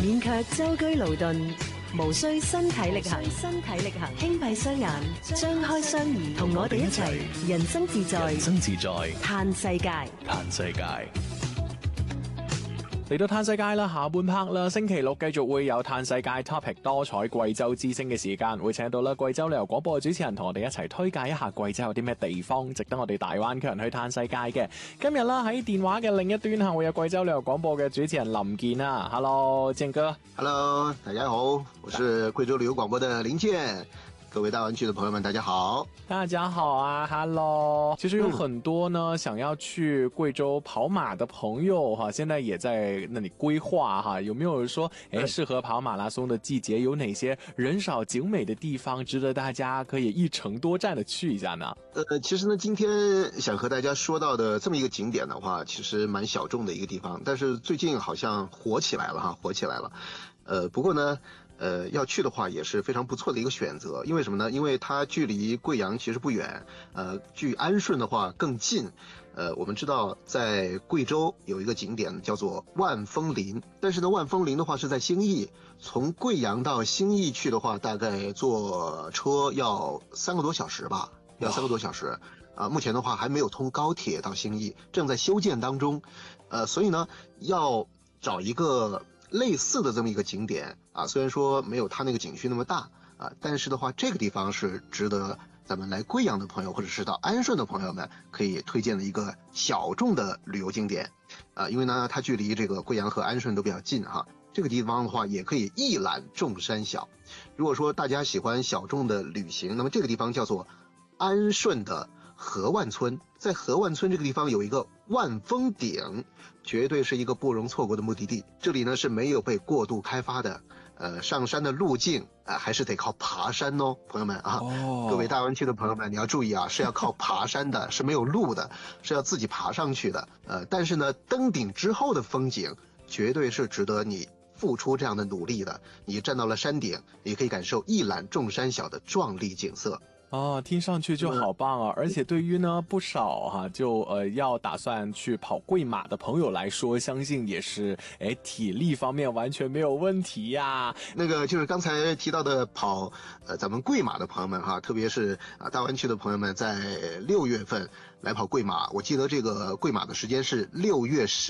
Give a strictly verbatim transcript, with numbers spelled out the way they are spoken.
免卻舟車勞頓，無需身體力行，身體力行，輕閉雙眼，張開雙耳，同我哋一齊人生自在， 人生自在， 嘆世界， 嘆世界。嚟到嘆世界啦，下半 part 啦，星期六繼續會有嘆世界 topic 多彩貴州之聲嘅時間，會請到啦貴州旅遊廣播嘅主持人同我哋一齊推介一下貴州有啲咩地方值得我哋大灣區人去嘆世界嘅。今日啦喺電話嘅另一端下會有貴州旅遊廣播嘅主持人林健啊 ，Hello 健哥 ，Hello 大家好，我是貴州旅遊廣播的林健。各位大灣區的朋友們大家好， 大家好啊 ，Hello。其實有很多呢、嗯、想要去貴州跑馬的朋友哈，現在也在那裡規劃哈，有沒有說誒適合跑馬拉松的季節，有哪些人少景美的地方值得大家可以一程多站的去一下呢？ 呃，其實呢，今天想和大家說到的這麼一個景點的話，其實蠻小眾的一個地方，但是最近好像火起來了哈，火起來了。呃，不過呢。呃，要去的話也是非常不錯的一個選擇，因為什麼呢？因為它距離貴陽其實不遠，呃，距安順的話更近。呃，我們知道在貴州有一個景點叫做萬峰林，但是呢，萬峰林的話是在興義，從貴陽到興義去的話，大概坐車要三個多小時吧，要三個多小時。啊、呃，目前的話還沒有通高鐵到興義，正在修建當中。呃，所以呢，要找一個類似的這麼一個景點啊，雖然說沒有它那個景區那麼大啊，但是的話，這個地方是值得咱們來貴陽的朋友或者是到安順的朋友們可以推薦的一個小眾的旅遊景點啊，因為呢，它距離這個貴陽和安順都比較近哈。這個地方的話，也可以一覽眾山小。如果說大家喜歡小眾的旅行，那麼這個地方叫做安順的河萬村，在河萬村這個地方有一個萬峰頂，絕對是一個不容錯過的目的地。這裡呢是沒有被過度開發的，呃，上山的路徑啊、呃、還是得靠爬山哦，朋友們啊，哦、各位大灣區的朋友們，你要注意啊，是要靠爬山的，是沒有路的，是要自己爬上去的。呃，但是呢，登頂之後的風景絕對是值得你付出這樣的努力的。你站到了山頂，也可以感受一覽眾山小的壯麗景色。 哦，聽上去就好棒啊！而且對於呢不少哈、啊，就呃要打算去跑貴馬的朋友來說，相信也是誒體力方面完全沒有問題呀、啊。 那個就是剛才提到的跑呃咱們貴馬的朋友們哈，特別是啊大灣區的朋友們，在六月份來跑貴馬，我記得這個貴馬的時間是六月十。